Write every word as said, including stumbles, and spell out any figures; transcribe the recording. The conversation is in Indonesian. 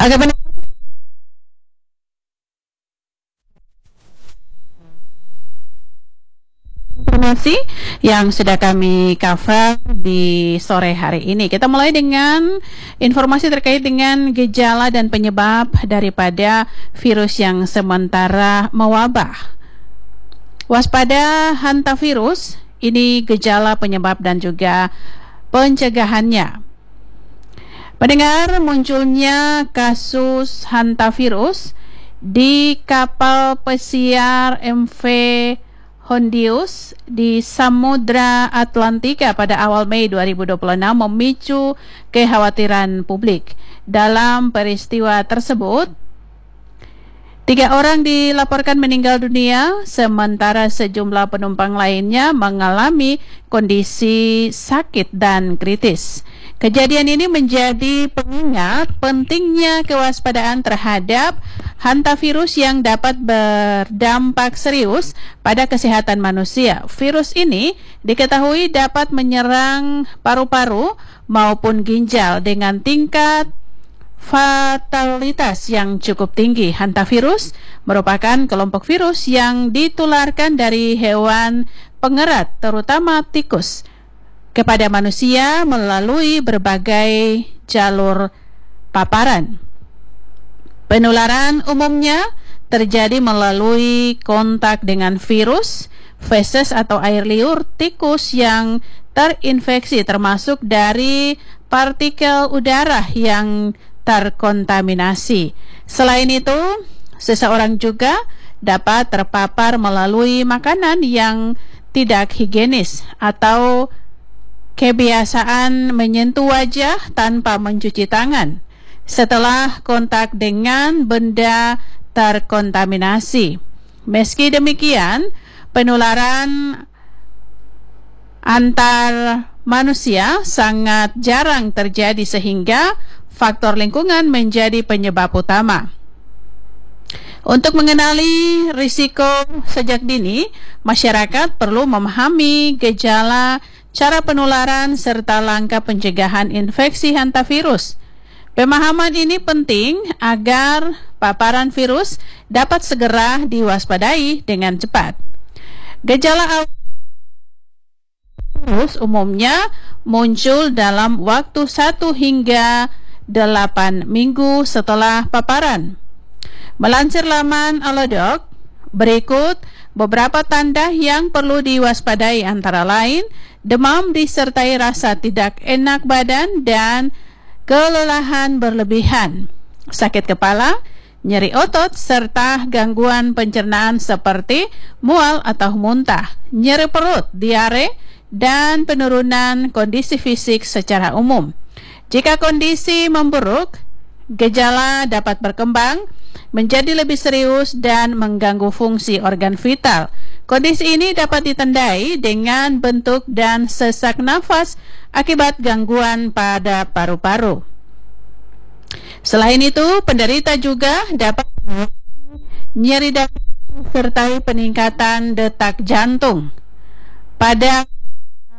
Agak benar informasi yang sudah kami cover di sore hari ini. Kita mulai dengan informasi terkait dengan gejala dan penyebab daripada virus yang sementara mewabah. Waspada hantavirus, ini gejala penyebab dan juga pencegahannya. Mendengar munculnya kasus hantavirus di kapal pesiar M V Hondius di Samudra Atlantika pada awal Mei dua ribu dua puluh enam memicu kekhawatiran publik. Dalam peristiwa tersebut, tiga orang dilaporkan meninggal dunia, sementara sejumlah penumpang lainnya mengalami kondisi sakit dan kritis. Kejadian ini menjadi pengingat pentingnya kewaspadaan terhadap hantavirus yang dapat berdampak serius pada kesehatan manusia. Virus ini diketahui dapat menyerang paru-paru maupun ginjal dengan tingkat fatalitas yang cukup tinggi. Hantavirus merupakan kelompok virus yang ditularkan dari hewan pengerat, terutama tikus, kepada manusia melalui berbagai jalur paparan. Penularan umumnya terjadi melalui kontak dengan virus, feses atau air liur tikus yang terinfeksi, termasuk dari partikel udara yang terkontaminasi. Selain itu, seseorang juga dapat terpapar melalui makanan yang tidak higienis atau kebiasaan menyentuh wajah tanpa mencuci tangan setelah kontak dengan benda terkontaminasi. Meski demikian, penularan antar manusia sangat jarang terjadi sehingga faktor lingkungan menjadi penyebab utama. Untuk mengenali risiko sejak dini, masyarakat perlu memahami gejala, cara penularan, serta langkah pencegahan infeksi hantavirus. Pemahaman ini penting agar paparan virus dapat segera diwaspadai dengan cepat. Gejala awal virus umumnya muncul dalam waktu satu hingga delapan minggu setelah paparan. Melansir laman Alodoc, berikut beberapa tanda yang perlu diwaspadai, antara lain demam disertai rasa tidak enak badan dan kelelahan berlebihan, sakit kepala, nyeri otot, serta gangguan pencernaan seperti mual atau muntah, nyeri perut, diare, dan penurunan kondisi fisik secara umum. Jika kondisi memburuk, gejala dapat berkembang menjadi lebih serius dan mengganggu fungsi organ vital. Kondisi ini dapat ditandai dengan bentuk dan sesak nafas akibat gangguan pada paru-paru. Selain itu, penderita juga dapat nyeri dada serta peningkatan detak jantung. Pada